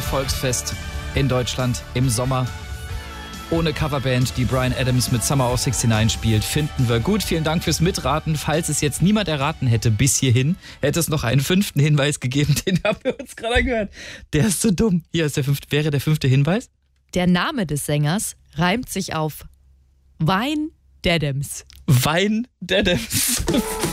Volksfest in Deutschland im Sommer. Ohne Coverband, die Bryan Adams mit Summer of '69 spielt, finden wir gut. Vielen Dank fürs Mitraten. Falls es jetzt niemand erraten hätte bis hierhin, hätte es noch einen 5. Hinweis gegeben. Den haben wir uns gerade gehört. Der ist so dumm. Hier ist der 5. Wäre der 5. Hinweis? Der Name des Sängers reimt sich auf Wein Dadams. Wein Dadams.